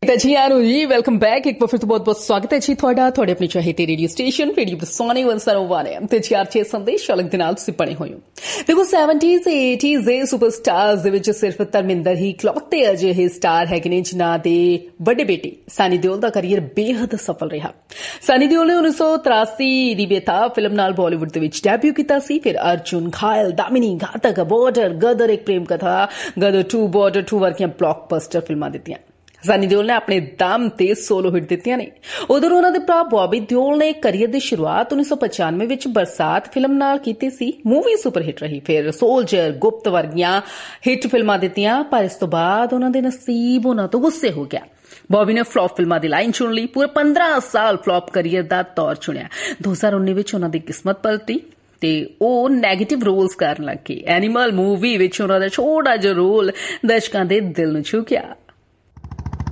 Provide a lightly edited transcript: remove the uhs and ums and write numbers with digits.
ਤਾਂ ਜੀ ਆਨੂ ਜੀ ਵੈਲਕਮ ਬੈਕ ਇੱਕ ਵਾਰ ਫਿਰ ਤੋਂ ਬਹੁਤ-ਬਹੁਤ ਸਵਾਗਤ ਹੈ ਜੀ ਤੁਹਾਡਾ ਤੁਹਾਡੇ ਆਪਣੇ ਚਾਹੀਦੇ ਰੇਡੀਓ ਸਟੇਸ਼ਨ ਰੇਡੀਓ ਬਰਸਾਨੀ 101 ਤੇ ਚਾਰਚੇ ਸੰਦੇਸ਼ ਸ਼ਲਕ ਦੇ ਨਾਲ ਤੁਸੀਂ ਬਣੇ ਹੋਏ ਹੋ। ਦੇਖੋ 70s ਤੇ 80s ਦੇ ਸੁਪਰਸਟਾਰਸ ਦੇ ਵਿੱਚ ਸਿਰਫ ਧਰਮਿੰਦਰ ਹੀ ਇਕਲੌਤੇ ਅਜਿਹੇ ਸਟਾਰ ਹੈਗੇ ਨੇ ਜਿਨ੍ਹਾਂ ਦੇ ਵੱਡੇ ਬੇਟੇ ਸਨੀ ਦਿਓਲ ਦਾ ਕਰੀਅਰ ਬੇਹੱਦ ਸਫਲ ਰਿਹਾ। ਸਨੀ ਦਿਓਲ ਨੇ 1983 ਦੀ ਬੇਤਾਬ ਫਿਲਮ ਨਾਲ ਬਾਲੀਵੁੱਡ ਦੇ ਵਿੱਚ ਡੈਬਿਊ ਕੀਤਾ ਸੀ। ਫਿਰ ਅਰਜੁਨ, ਘਾਇਲ, ਦਾਮਿਨੀ, ਘਾਤਕ, ਬਾਰਡਰ, ਗਦਰ ਇੱਕ ਪ੍ਰੇਮ ਕਥਾ, ਗਦਰ 2, ਬਾਰਡਰ 2 ਵਰਗੀਆਂ ਬਲੌਕਬਸਟਰ ਫਿਲਮਾਂ ਦਿੱਤੀਆਂ। ਸਨੀ ਦਿਓਲ ਨੇ ਆਪਣੇ ਦਮ ਤੇ ਸੋਲੋ ਹਿੱਟ ਦਿੱਤੀਆਂ ਨੇ। ਉਧਰ ਉਹਨਾਂ ਦੇ ਭਰਾ ਬੌਬੀ ਦਿਓਲ ਨੇ ਕਰੀਅਰ ਦੀ ਸ਼ੁਰੂਆਤ 1995 ਵਿੱਚ ਬਰਸਾਤ ਫਿਲਮ ਨਾਲ ਕੀਤੀ ਸੀ। ਮੂਵੀ ਸੁਪਰ ਹਿੱਟ ਰਹੀ। ਫਿਰ ਸੋਲਜਰ, ਗੁਪਤ ਵਰਗੀਆਂ ਹਿੱਟ ਫਿਲਮਾਂ ਦਿੱਤੀਆਂ, ਪਰ ਇਸ ਤੋਂ ਬਾਅਦ ਉਹਨਾਂ ਦੇ ਨਸੀਬ ਉਹਨਾਂ ਤੋਂ ਗੁੱਸੇ ਹੋ ਗਿਆ। ਬੌਬੀ ਨੇ ਫਲॉप ਫਿਲਮਾਂ ਦੀ ਲਾਈਨ ਚੁਣ ਲਈ। ਪੂਰੇ 15 ਸਾਲ ਫਲॉप ਕਰੀਅਰ ਦਾ ਦੌਰ ਚੁਣਿਆ। 2019 ਵਿੱਚ ਉਹਨਾਂ ਦੀ ਕਿਸਮਤ ਪਲਟੀ ਤੇ ਉਹ ਨੈਗੇਟਿਵ ਰੋਲਸ ਕਰਨ ਲੱਗ ਗਏ। ਐਨੀਮਲ ਮੂਵੀ ਵਿੱਚ ਉਹਨਾਂ ਦਾ ਛੋਟਾ ਜਿਹਾ ਰੋਲ ਦਰਸ਼ਕਾਂ ਦੇ ਦਿਲ ਨੂੰ ਛੂ ਗਿਆ।